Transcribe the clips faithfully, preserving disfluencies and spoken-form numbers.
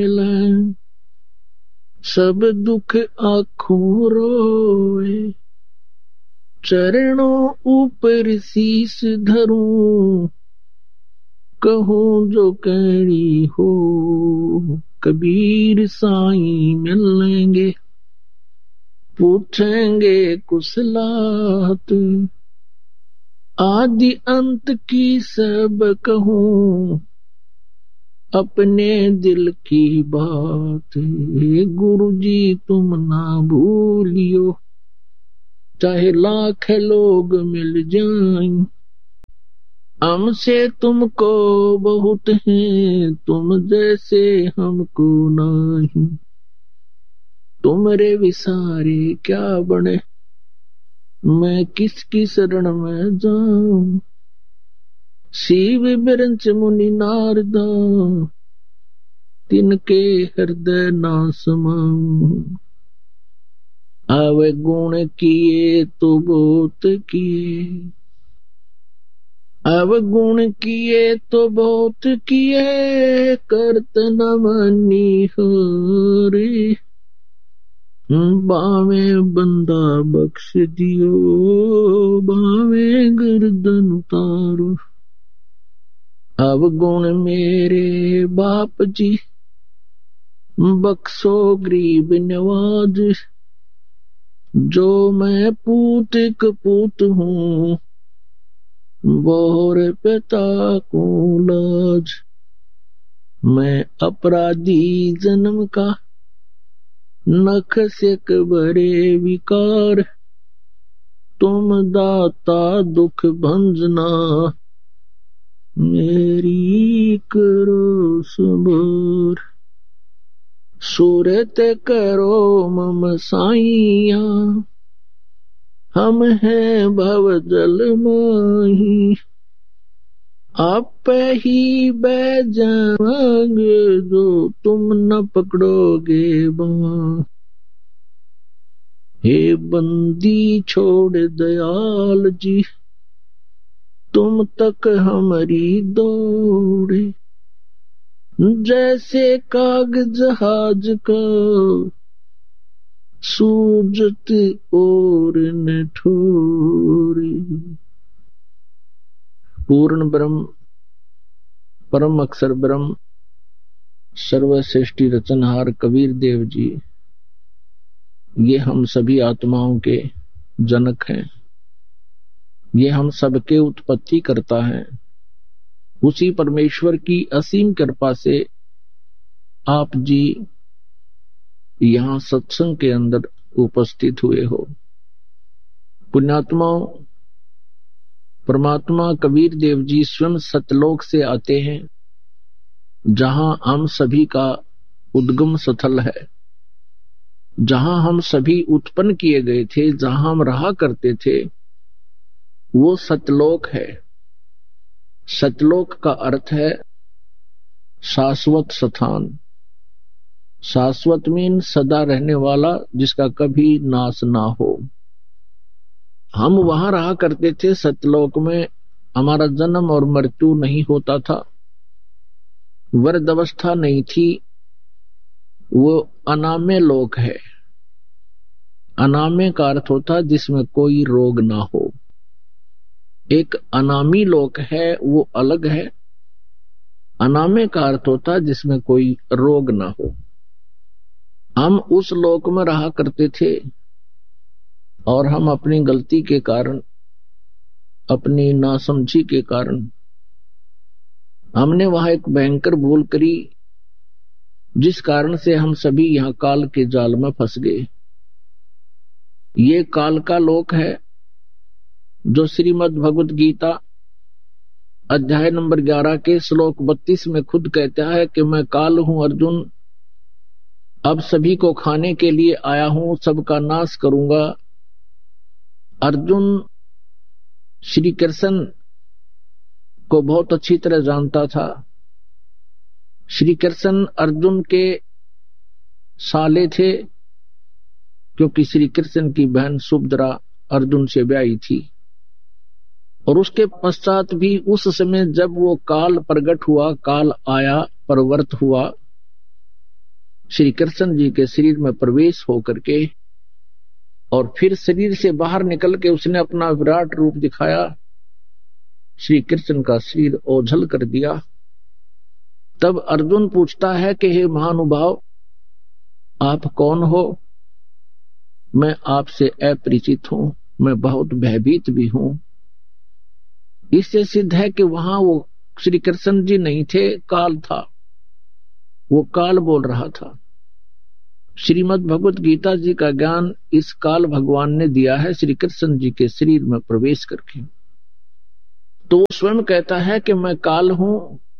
सब दुख आँखों रोए, चरणों ऊपर शीस धरूं, कहूं जो कहनी हो, कबीर साईं मिलेंगे, पूछेंगे कुशलात, आदि अंत की सब कहूं, अपने दिल की बात। गुरु जी तुम ना भूलियो, चाहे लाख लोग मिल जाएं, हमसे तुमको बहुत हैं, तुम जैसे हमको नहीं। तुमरे विसारे क्या बने, मैं किसकी शरण में जाऊं। शिव बिरंच मुनि नारदा, तिनके हृदय ना समाऊं। आवे गुण किए तो बहुत किए, अवगुण किए तो बहुत किए, करत न मनी हरे। बावे बंदा बख्श दियो, बावे गर्दन उतारो। अवगुण मेरे बाप जी, बख्शो गरीब नवाज। जो मैं पूत कपूत हूँ, बोर पिता को लाज। मैं अपराधी जन्म का, नख से बरे विकार। तुम दाता दुख भंजना, मेरी करो सबर। सूरत करो मम साइया, हम हैं भव जल माही। आप ही बह जाएंगे, जो तुम न पकड़ोगे बाँ। हे बंदी छोड़ दयाल जी, तुम तक हमारी दौड़े। जैसे कागज जहाज का, सूजत और न ठोरी। पूर्ण ब्रह्म, परम अक्षर ब्रह्म, सर्वश्रेष्ठी रचनहार कबीर देव जी, ये हम सभी आत्माओं के जनक हैं। ये हम सबके उत्पत्ति करता है। उसी परमेश्वर की असीम कृपा से आप जी यहाँ सत्संग के अंदर उपस्थित हुए हो। पुण्यात्माओं, परमात्मा कबीर देव जी स्वयं सतलोक से आते हैं, जहां हम सभी का उद्गम स्थल है, जहां हम सभी उत्पन्न किए गए थे, जहां हम रहा करते थे, वो सतलोक है। सतलोक का अर्थ है शाश्वत स्थान। शाश्वत मीन सदा रहने वाला, जिसका कभी नाश ना हो। हम वहां रहा करते थे सतलोक में। हमारा जन्म और मृत्यु नहीं होता था, वृद्ध अवस्था नहीं थी। वो अनाम्य लोक है। अनाम्य का अर्थ होता है जिसमें कोई रोग ना हो। एक अनामी लोक है, वो अलग है। अनाम्य का अर्थ होता है जिसमें कोई रोग ना हो। हम उस लोक में रहा करते थे, और हम अपनी गलती के कारण, अपनी नासमझी के कारण, हमने वहां एक भयंकर भूल करी, जिस कारण से हम सभी यहाँ काल के जाल में फंस गए। ये काल का लोक है, जो श्रीमद् भगवद गीता अध्याय नंबर ग्यारह के श्लोक बत्तीस में खुद कहता है कि मैं काल हूं अर्जुन, अब सभी को खाने के लिए आया हूं, सबका नाश करूंगा। अर्जुन श्री कृष्ण को बहुत अच्छी तरह जानता था। श्री कृष्ण अर्जुन के साले थे, क्योंकि श्री कृष्ण की बहन सुभद्रा अर्जुन से ब्याही थी। और उसके पश्चात भी उस समय जब वो काल प्रकट हुआ, काल आया, प्रवृत्त हुआ, श्री कृष्ण जी के शरीर में प्रवेश होकर के और फिर शरीर से बाहर निकल के उसने अपना विराट रूप दिखाया, श्री कृष्ण का शरीर ओझल कर दिया। तब अर्जुन पूछता है कि हे महानुभाव, आप कौन हो? मैं आपसे अपरिचित हूं, मैं बहुत भयभीत भी हूं। इससे सिद्ध है कि वहां वो श्री कृष्ण जी नहीं थे, काल था, वो काल बोल रहा था। श्रीमद् भगवत गीता जी का ज्ञान इस काल भगवान ने दिया है श्री कृष्ण जी के शरीर में प्रवेश करके। तो वो स्वयं कहता है कि मैं काल हूं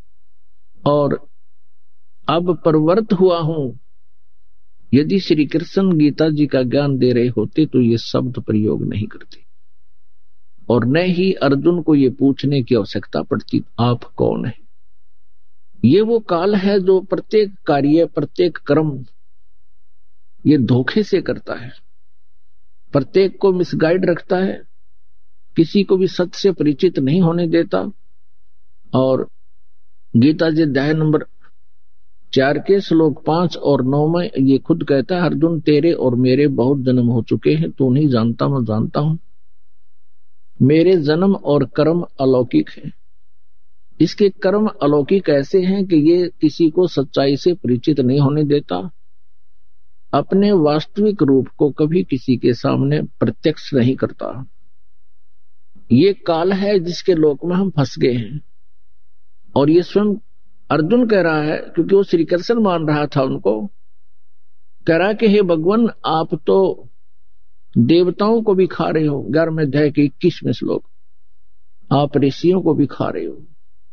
और अब परवर्त हुआ हूं। यदि श्री कृष्ण गीता जी का ज्ञान दे रहे होते तो ये शब्द प्रयोग नहीं करते और न ही अर्जुन को ये पूछने की आवश्यकता पड़ती, आप कौन है? ये वो काल है जो प्रत्येक कार्य, प्रत्येक कर्म ये धोखे से करता है, प्रत्येक को मिसगाइड रखता है, किसी को भी सत्य से परिचित नहीं होने देता। और गीता जी अध्याय नंबर चार के श्लोक पांच और नौ में ये खुद कहता है, अर्जुन तेरे और मेरे बहुत जन्म हो चुके हैं, तू नहीं जानता, मैं जानता हूं। मेरे जन्म और कर्म अलौकिक हैं। इसके कर्म अलौकिक ऐसे हैं कि ये किसी को सच्चाई से परिचित नहीं होने देता, अपने वास्तविक रूप को कभी किसी के सामने प्रत्यक्ष नहीं करता। ये काल है जिसके लोक में हम फंस गए हैं। और ये स्वयं अर्जुन कह रहा है, क्योंकि वो श्री कृष्ण मान रहा था उनको, कह रहा कि हे भगवान, आप तो देवताओं को भी खा रहे हो। ग्यारहवें अध्याय के इक्कीसवें श्लोक, आप ऋषियों को भी खा रहे हो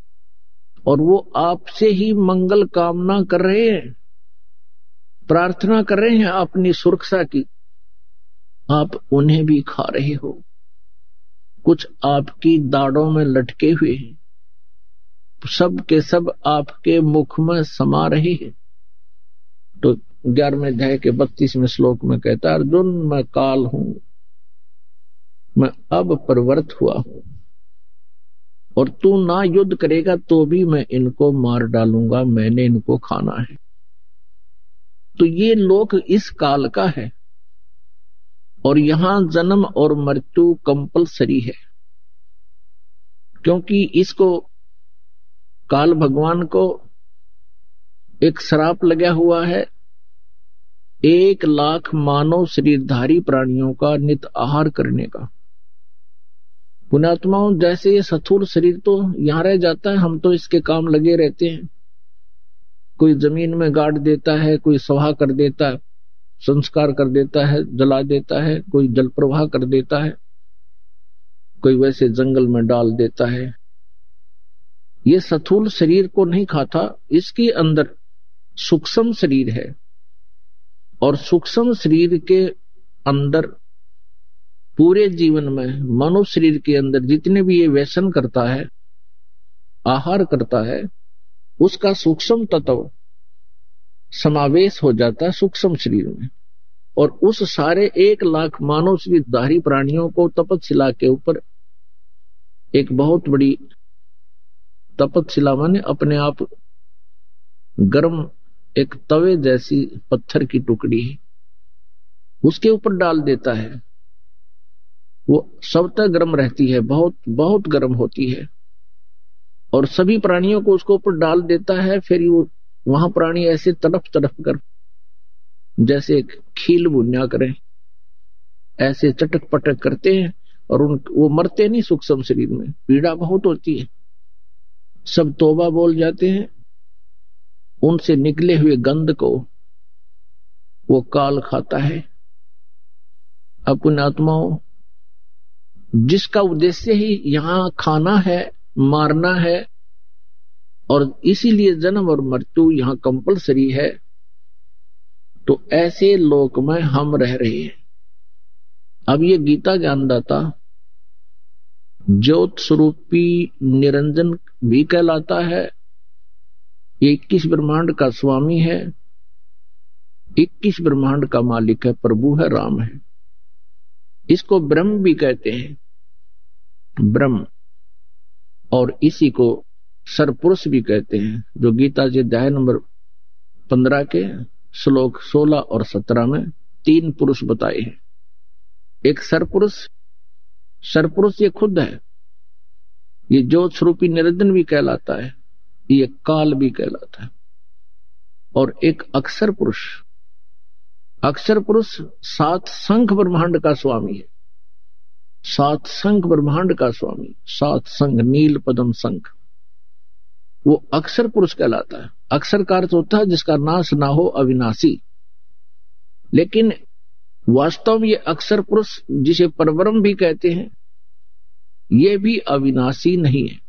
और वो आपसे ही मंगल कामना कर रहे हैं, प्रार्थना कर रहे हैं अपनी सुरक्षा की, आप उन्हें भी खा रहे हो। कुछ आपकी दाढ़ों में लटके हुए हैं, सब के सब आपके मुख में समा रहे हैं। तो ग्यारहवें अध्याय के बत्तीसवें श्लोक में कहता है, अर्जुन मैं काल हूं, मैं अब प्रवृत्त हुआ हूं और तू ना युद्ध करेगा तो भी मैं इनको मार डालूंगा, मैंने इनको खाना है। तो ये लोक इस काल का है और यहां जन्म और मृत्यु कंपलसरी है, क्योंकि इसको काल भगवान को एक श्राप लगा हुआ है, एक लाख मानव शरीरधारी प्राणियों का नित आहार करने का। पुण्यात्माओं, जैसे ये स्थूल शरीर तो यहां रह जाता है, हम तो इसके काम लगे रहते हैं। कोई जमीन में गाड़ देता है, कोई सवा कर देता है, संस्कार कर देता है, जला देता है, कोई जल प्रवाह कर देता है, कोई वैसे जंगल में डाल देता है। ये स्थूल शरीर को नहीं खाता, इसके अंदर सूक्ष्म शरीर है और सूक्ष्म शरीर के अंदर पूरे जीवन में मनुष्य शरीर के अंदर जितने भी ये व्यसन करता है, आहार करता है, उसका सूक्ष्म तत्व समावेश हो जाता है सूक्ष्म शरीर में। और उस सारे एक लाख मानव शरीरधारी प्राणियों को तपतशिला के ऊपर एक बहुत बड़ी तपतशिला माने अपने आप गर्म एक तवे जैसी पत्थर की टुकड़ी है, उसके ऊपर डाल देता है। वो स्वतः गर्म रहती है, बहुत बहुत गर्म होती है और सभी प्राणियों को उसको ऊपर डाल देता है। फिर वो वहां प्राणी ऐसे तड़प तड़प कर जैसे एक खील बुनिया करें, ऐसे चटक पटक करते हैं और उन वो मरते नहीं। सूक्ष्म शरीर में पीड़ा बहुत होती है, सब तौबा बोल जाते हैं। उनसे निकले हुए गंध को वो काल खाता है। अपने आत्माओं, जिसका उद्देश्य ही यहां खाना है, मारना है और इसीलिए जन्म और मृत्यु यहां कंपलसरी है, तो ऐसे लोक में हम रह रहे हैं। अब ये गीता ज्ञानदाता ज्योत स्वरूपी निरंजन भी कहलाता है, ये इक्कीस ब्रह्मांड का स्वामी है, इक्कीस ब्रह्मांड का मालिक है, प्रभु है, राम है। इसको ब्रह्म भी कहते हैं, ब्रह्म, और इसी को सरपुरुष भी कहते हैं, जो गीता जी अध्याय नंबर पंद्रह के श्लोक सोलह और सत्रह में तीन पुरुष बताए हैं। एक सरपुरुष, सरपुरुष ये खुद है, ये ज्योत स्वरूपी निरंजन भी कहलाता है, ये काल भी कहलाता है। और एक अक्षर पुरुष, अक्षर पुरुष सात संख ब्रह्मांड का स्वामी है, सात संख ब्रह्मांड का स्वामी, सात संघ नील पदम संख, वो अक्षर पुरुष कहलाता है। अक्षर का अर्थ होता है जिसका नाश ना हो, अविनाशी। लेकिन वास्तव में ये अक्षर पुरुष जिसे परब्रह्म भी कहते हैं, ये भी अविनाशी नहीं है।